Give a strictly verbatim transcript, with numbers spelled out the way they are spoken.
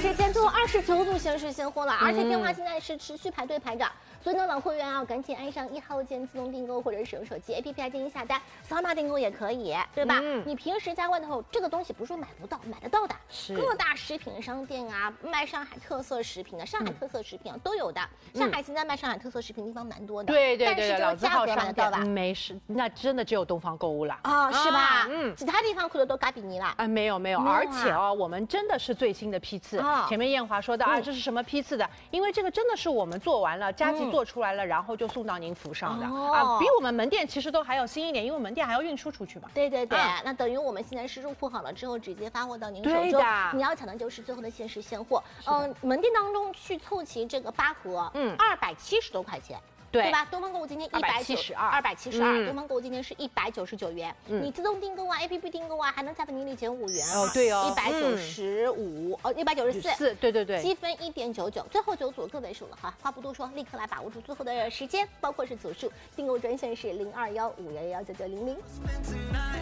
时间就二十九组显示现货了，而且电话现在是持续排队排着，所以呢，老会员啊，赶紧按上一号键自动订购，或者是使用手机 A P P 来进行下单，扫码订购也可以，对吧？嗯、你平时在外头这个东西不是说买不到，买得到的， 是各大食品商店啊，卖上海特色食品的，上海特色食品啊、嗯、都有的。上海现在卖上海特色食品地方蛮多的， 对对对， 但是这个价格买得到吧？ 没事，那真的只有东方购物了啊、哦，是吧？嗯，其他地方可能都嘎比尼了啊，没有没有，没有啊、而且哦，我们真的是最新的批次。哦、前面艳华说的啊，这是什么批次的？因为这个真的是我们做完了，佳琦做出来了，嗯、然后就送到您府上的、哦、啊，比我们门店其实都还要新一点，因为门店还要运输出去嘛。 对对对，啊、那等于我们现在是入库好了之后，直接发货到您手中。你要抢的就是最后的限时现货。嗯、呃，门店当中去凑齐这个八盒，嗯，二百七十多块钱。对, 对吧？东方购物今天一百七十二，二百七十二。东方购物今天是一百九十九元。嗯，你自动订购啊 ，A P P 订购啊，还能再为您里减五元啊。 哦，对哦， 一百九十五，哦，一百九十四。 四，对对对。 积分一点九九，最后九组个位数了哈。话不多说，立刻来把握住最后的时间，包括是组数。订购专线是零二幺五幺幺九九零零。